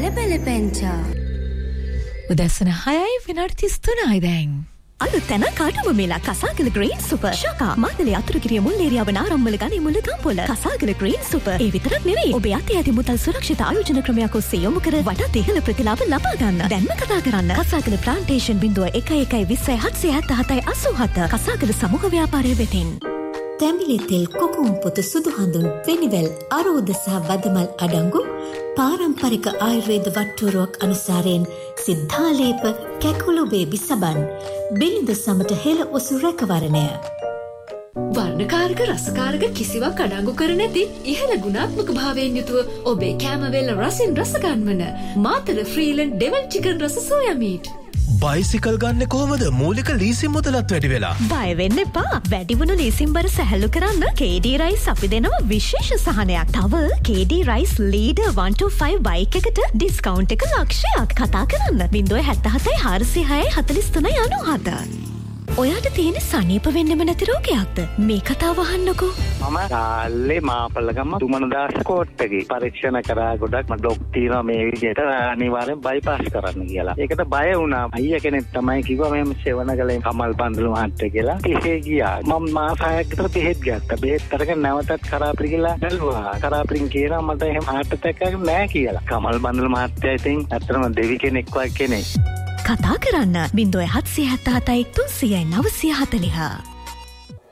පැලපෙන්චා. උදැසන 6:33 දැන්. අලුතැන කාටුම මේලා කසාගල green super ශකා මාදලේ Athurugiriya මුල් ඒරියාව නාරම්මල ගනි මුල ගම්පොල කසාගල ග්‍රීන් සුපර් ඒ විතරක් නෙවෙයි ඔබ යටි ඇති මුදල් සුරක්ෂිත ආයෝජන ක්‍රමයක් ඔස්සේ යොමු කර වඩාත් ඉහළ ප්‍රතිලාභ ලබා ගන්න. දැන්ම කතා කරන්න කසාගල ප්ලාන්ටේෂන් 0112078787 කසාගල සමූහ ව්‍යාපාරය වෙතින්. තැඹිලි තෙල් කොකුම් පොතු සුදු හඳුන් වෙනිවැල් අරෝද සහ වදමල් අඩංගු පාරම්පරික ආයුර්වේද වට්ටුරුවක් අනුසාරයෙන් සිද්ධාලේප කැකුළු බේබි සබන් බිලිඳ සමට හෙළ ඔසු රැකවරණය. වර්ණකාරක රසකාරක කිසිවක් අඩංගු කර නැති ඉහළ ගුණාත්මක භාවයෙන් යුතුව ඔබේ කෑමවේල රසින් රස ගන්වන මාතර ෆ්‍රීලන්ඩ් ඩෙවල් චිකන් රස සෝයා මීට්. බයිසිකල් ගන්න කොහමද? මූලික ලීසින් මුදලත් වැඩි වෙලා. බය වෙන්න එපා. වැඩිවුණු ලීසින් බර සැහැල්ලු කරන්න KD රයිස් අපි දෙනවා විශේෂ සහනයක්. තව KD රයිස් ලීඩර් 125 බයික් එකට ඩිස්කවුන්ට් එක ලක්ෂයක්. කතා කරන්න 077 406 43 97. ඔයාට තියෙන සනීප වෙන්නෙම නැති රෝගයක්ද? මේ කතාව අහන්නකෝ. මම කාලේ මාපල්ලගම දුමනදාස කෝට්ටේ පරීක්ෂණ කරා ගොඩක් මම ඩොක්ටර් තියෙනවා මේ විදිහට අනිවාර්යෙන් බයිපාස් කරන්න කියලා. ඒකට බය වුණා. අයියා කෙනෙක් තමයි කිව්වා මෙහෙම සෙවණගලේ කමල් බන්දලු මහත්තයා කියලා. ඉහේ ගියා. මම මාස 6ක් විතර බෙහෙත් ගත්තා. බෙහෙත් අරගෙන නැවතත් කරාපිරි කියලා බැලුවා. කරාපිරින් කියනවා මට එහෙම heart attack එකක් නැහැ කියලා. කමල් බන්දලු මහත්තයා ඉතින් ඇත්තටම දෙවි කෙනෙක් වගේ කෙනෙක්. කතා කරන්න 0777 300 940.